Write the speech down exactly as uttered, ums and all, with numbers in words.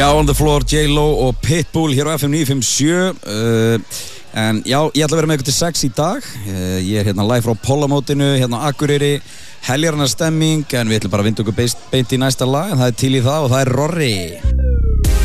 Já, On The Floor, J-Lo og Pitbull hér á F M níu fimm sjö uh, En já, ég ætla að vera með ykkur til sex í dag uh, Ég er hérna live frá Pólamótinu, hérna á Akureyri Heljarnar stemming, en við ætlum bara að vinda okkur beint í næsta lag En það er til í það og það er Rorri